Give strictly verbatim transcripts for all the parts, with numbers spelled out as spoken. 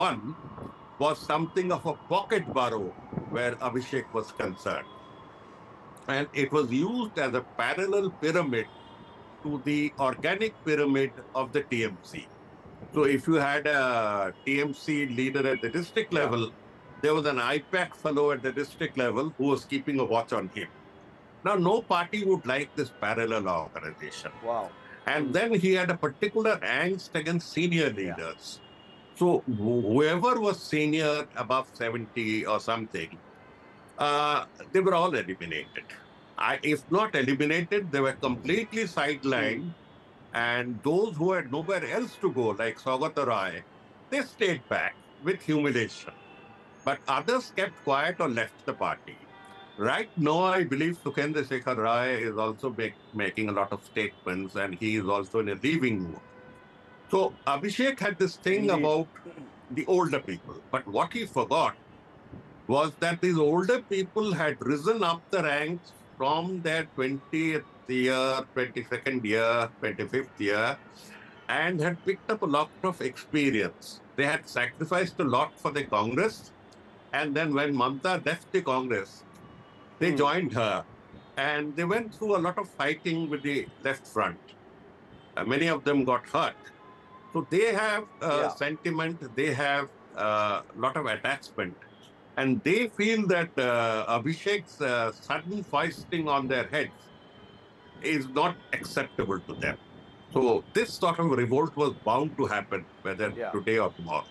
one was something of a pocket borough where Abhishek was concerned. And it was used as a parallel pyramid to the organic pyramid of the T M C. So if you had a T M C leader at the district Yeah. level, there was an IPAC fellow at the district level who was keeping a watch on him. Now, no party would like this parallel organization. Wow. And Hmm. then he had a particular angst against senior Yeah. leaders. So whoever was senior above seventy or something, uh, they were all eliminated. I, if not eliminated, they were completely Hmm. sidelined. And those who had nowhere else to go, like Saugata Roy, they stayed back with humiliation. But others kept quiet or left the party. Right now, I believe Sukhendra Shekhar Rai is also make, making a lot of statements and he is also in a leaving mood. So Abhishek had this thing Indeed. about the older people. But what he forgot was that these older people had risen up the ranks from their twentieth year, twenty-second year, twenty-fifth year, and had picked up a lot of experience. They had sacrificed a lot for the Congress. And then when Mamta left the Congress, they Hmm. joined her. And they went through a lot of fighting with the left front. Uh, many of them got hurt. So they have uh, Yeah. sentiment, they have a uh, lot of attachment. And they feel that uh, Abhishek's uh, sudden foisting on their heads is not acceptable to them. So this sort of revolt was bound to happen, whether Yeah. today or tomorrow.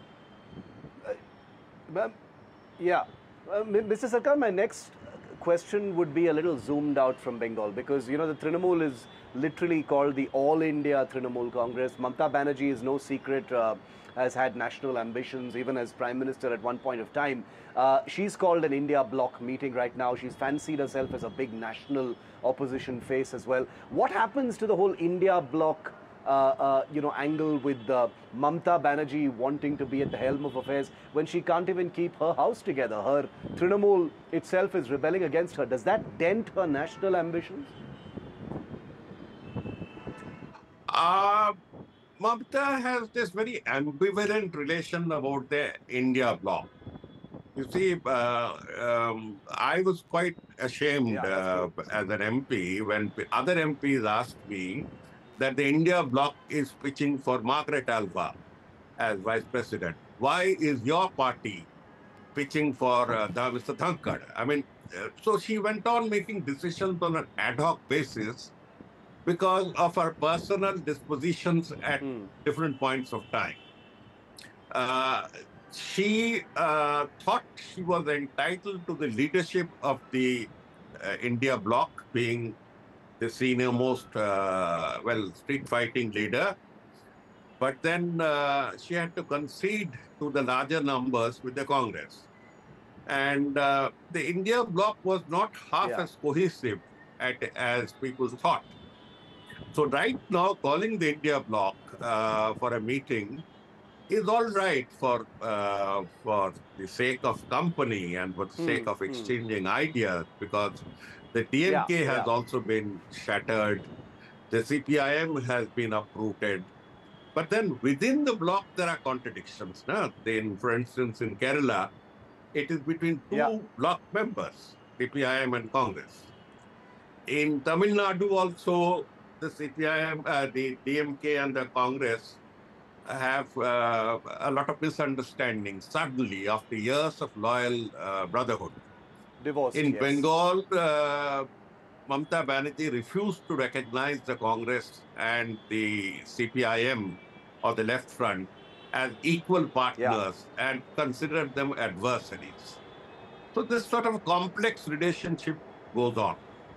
Uh, ma'am, yeah. Uh, M- Mister Sarkar, my next question would be a little zoomed out from Bengal because, you know, the Trinamool is literally called the All India Trinamool Congress. Mamta Banerjee is no secret, uh, has had national ambitions, even as Prime Minister at one point of time. Uh, she's called an India bloc meeting right now. She's fancied herself as a big national opposition face as well. What happens to the whole India bloc uh, uh, you know, angle with uh, Mamta Banerjee wanting to be at the helm of affairs when she can't even keep her house together? Her Trinamool itself is rebelling against her. Does that dent her national ambitions? Uh, Mamta has this very ambivalent relation about the India bloc. You see, uh, um, I was quite ashamed Yeah, that's uh, true. as an M P when other M Ps asked me that the India bloc is pitching for Margaret Alva as vice president. Why is your party pitching for uh, the Mister Thankar? I mean, uh, so she went on making decisions on an ad hoc basis because of her personal dispositions at Hmm. different points of time. Uh, she uh, thought she was entitled to the leadership of the uh, India bloc, being the senior most, uh, well, street fighting leader. But then uh, she had to concede to the larger numbers with the Congress. And uh, the India bloc was not half Yeah. as cohesive at, as people thought. So right now, calling the India bloc uh, for a meeting is all right for uh, for the sake of company and for the Hmm. sake of Hmm. exchanging ideas, because the Yeah. D M K has Yeah. also been shattered, the C P I M has been uprooted. But then within the bloc, there are contradictions. No? Then, for instance, in Kerala, it is between Yeah. two bloc members, C P I M and Congress. In Tamil Nadu also, the C P I M, uh, the D M K and the Congress have uh, a lot of misunderstandings suddenly after years of loyal uh, brotherhood. Divorced. In Yes. Bengal, uh, Mamta Banerjee refused to recognize the Congress and the C P I M or the left front as equal Yeah. partners and considered them adversaries. So this sort of complex relationship goes on.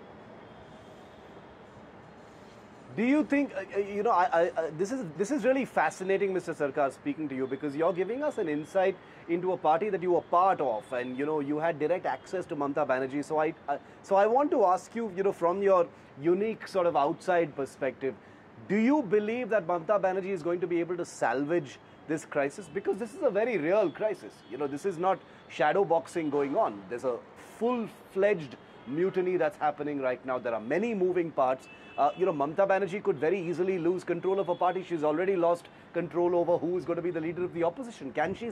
Do you think uh, uh, you know? I, I, uh, this is this is really fascinating, Mister Sarkar, speaking to you because you're giving us an insight into a party that you were part of, and you know you had direct access to Mamta Banerjee. So I uh, so I want to ask you, you know, from your unique sort of outside perspective, do you believe that Mamta Banerjee is going to be able to salvage this crisis? Because this is a very real crisis. You know, this is not shadow boxing going on. There's a full-fledged mutiny that's happening right now. There are many moving parts. Uh, you know, Mamata Banerjee could very easily lose control of her party. She's already lost control over who is going to be the leader of the opposition. Can she